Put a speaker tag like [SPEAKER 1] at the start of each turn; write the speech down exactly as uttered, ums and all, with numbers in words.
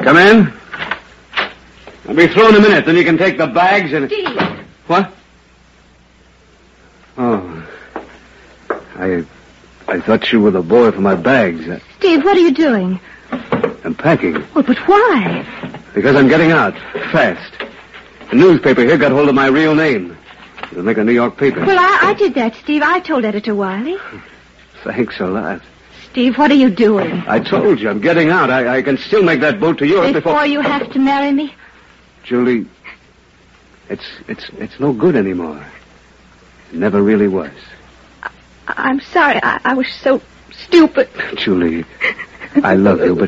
[SPEAKER 1] Come in. I'll be through in a minute, then you can take the bags and...
[SPEAKER 2] Steve.
[SPEAKER 1] What? Oh. I... I thought you were the boy for my bags.
[SPEAKER 2] Steve, what are you doing?
[SPEAKER 1] I'm packing.
[SPEAKER 2] Well, but why?
[SPEAKER 1] Because I'm getting out. Fast. The newspaper here got hold of my real name. It'll make a New York paper.
[SPEAKER 2] Well, I, I did that, Steve. I told Editor Wiley.
[SPEAKER 1] Thanks a lot.
[SPEAKER 2] Steve, what are you doing?
[SPEAKER 1] I told you, I'm getting out. I, I can still make that boat to Europe
[SPEAKER 2] before... Before you have to marry me?
[SPEAKER 1] Julie, it's it's it's no good anymore. It never really was.
[SPEAKER 2] I, I'm sorry. I, I was so stupid.
[SPEAKER 1] Julie, I love you, but